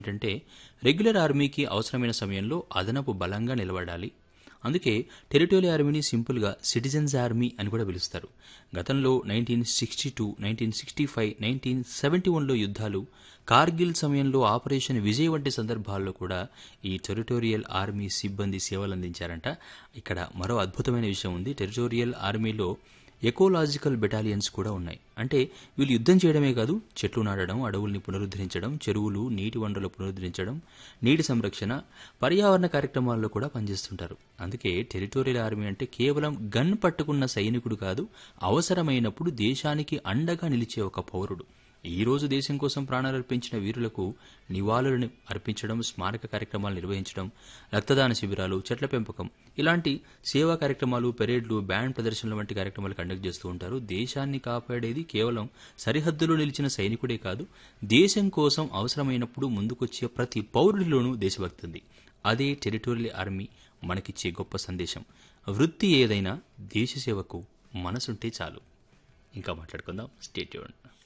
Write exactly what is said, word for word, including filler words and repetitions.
ఏంటంటే రెగ్యులర్ ఆర్మీకి అవసరమైన సమయంలో అదనపు బలంగా నిలబడాలి. అందుకే టెరిటోరియల్ ఆర్మీని సింపుల్గా సిటిజన్స్ ఆర్మీ అని కూడా పిలుస్తారు. గతంలో nineteen sixty two nineteen sixty five nineteen seventy వన్లో యుద్ధాలు, కార్గిల్ సమయంలో ఆపరేషన్ విజయ్ వంటి సందర్భాల్లో కూడా ఈ టెరిటోరియల్ ఆర్మీ సిబ్బంది సేవలందించారంట. ఇక్కడ మరో అద్భుతమైన విషయం ఉంది. టెరిటోరియల్ ఆర్మీలో ఎకోలాజికల్ బెటాలియన్స్ కూడా ఉన్నాయి. అంటే వీళ్ళు యుద్ధం చేయడమే కాదు, చెట్లు నాటడం, అడవుల్ని పునరుద్ధరించడం, చెరువులు, నీటి వనరులు పునరుద్ధరించడం, నీటి సంరక్షణ, పర్యావరణ కార్యక్రమాల్లో కూడా పనిచేస్తుంటారు. అందుకే టెరిటోరియల్ ఆర్మీ అంటే కేవలం గన్ పట్టుకున్న సైనికుడు కాదు, అవసరమైనప్పుడు దేశానికి అండగా నిలిచే ఒక పౌరుడు. ఈ రోజు దేశం కోసం ప్రాణాలర్పించిన వీరులకు నివాళులను అర్పించడం, స్మారక కార్యక్రమాలు నిర్వహించడం, రక్తదాన శిబిరాలు, చెట్ల పెంపకం ఇలాంటి సేవా కార్యక్రమాలు, పెరేడ్లు, బ్యాండ్ ప్రదర్శనలు వంటి కార్యక్రమాలు కండక్ట్ చేస్తూ ఉంటారు. దేశాన్ని కాపాడేది కేవలం సరిహద్దులో నిలిచిన సైనికుడే కాదు, దేశం కోసం అవసరమైనప్పుడు ముందుకొచ్చే ప్రతి పౌరుడిలోనూ దేశభక్తి ఉంది. అదే టెరిటోరియల్ ఆర్మీ మనకిచ్చే గొప్ప సందేశం. వృత్తి ఏదైనా దేశ సేవకు మనసుంటే చాలు. ఇంకా మాట్లాడుకుందాం. Stay tuned.